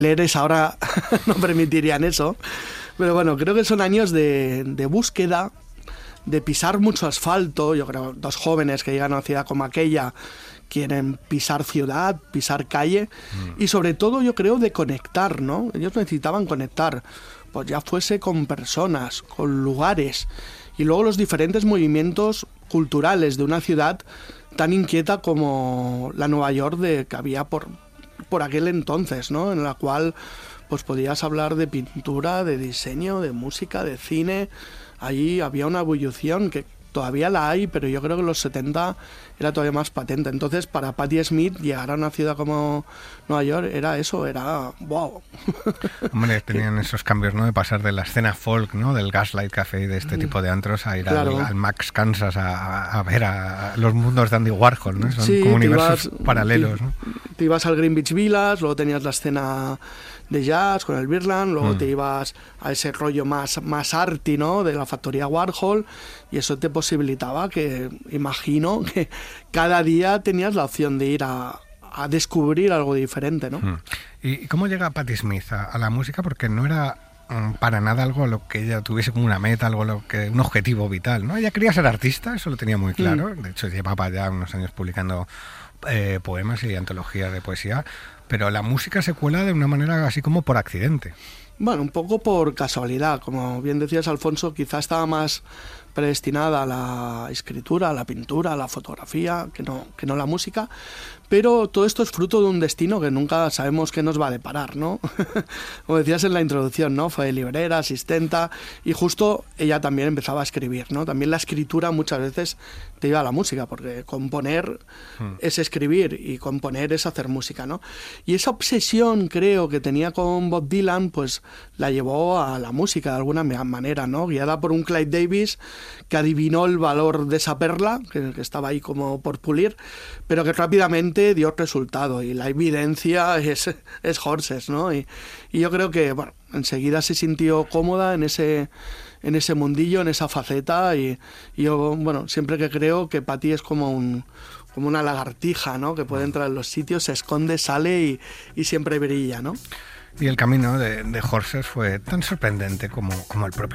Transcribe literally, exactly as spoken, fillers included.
Leeres ahora no permitirían eso, pero bueno, creo que son años de, de búsqueda, de pisar mucho asfalto. Yo creo dos jóvenes que llegan a una ciudad como aquella quieren pisar ciudad, pisar calle, mm. y sobre todo yo creo de conectar, ¿no? Ellos necesitaban conectar, pues ya fuese con personas, con lugares, y luego los diferentes movimientos culturales de una ciudad tan inquieta como la Nueva York de, que había por, por aquel entonces, ¿no? En la cual pues podías hablar de pintura, de diseño, de música, de cine. Allí había una ebullición que todavía la hay, pero yo creo que en los setenta era todavía más patente. Entonces, para Patti Smith llegar a una ciudad como Nueva York era eso, era wow. Hombre, tenían esos cambios, ¿no? De pasar de la escena folk, ¿no? Del Gaslight Café y de este tipo de antros a ir claro. al, al Max Kansas a, a ver a, a los mundos de Andy Warhol, ¿no? Son sí, como universos ibas, paralelos, te, ¿no? Te ibas al Greenwich Village, luego tenías la escena de jazz con el Birdland, luego mm. te ibas a ese rollo más, más arty, ¿no? De la factoría Warhol, y eso te posibilitaba que, imagino, que cada día tenías la opción de ir a, a descubrir algo diferente, ¿no? Mm. ¿Y cómo llega Patti Smith a, a la música? Porque no era um, para nada algo a lo que ella tuviese como una meta, algo lo que un objetivo vital, ¿no? Ella quería ser artista, eso lo tenía muy claro. Mm. De hecho, llevaba ya unos años publicando eh, poemas y antologías de poesía, pero la música se cuela de una manera así como por accidente. Bueno, un poco por casualidad. Como bien decías, Alfonso, quizá estaba más predestinada a la escritura, a la pintura, a la fotografía, que no, que no la música, pero todo esto es fruto de un destino que nunca sabemos qué nos va a deparar, ¿no? Como decías en la introducción, ¿no? Fue librera, asistenta, y justo ella también empezaba a escribir, ¿no? También la escritura muchas veces te iba a la música, porque componer hmm. es escribir y componer es hacer música, ¿no? Y esa obsesión, creo, que tenía con Bob Dylan, pues la llevó a la música de alguna manera, ¿no? Guiada por un Clive Davis que adivinó el valor de esa perla, que, que estaba ahí como por pulir, pero que rápidamente dio resultado, y la evidencia es, es Horses, ¿no? Y, y yo creo que, bueno, enseguida se sintió cómoda en ese, en ese mundillo, en esa faceta, y, y yo, bueno, siempre que creo que Patti es como un como una lagartija, ¿no? Que puede entrar en los sitios, se esconde, sale y, y siempre brilla, ¿no? Y el camino de, de Horses fue tan sorprendente como, como el propio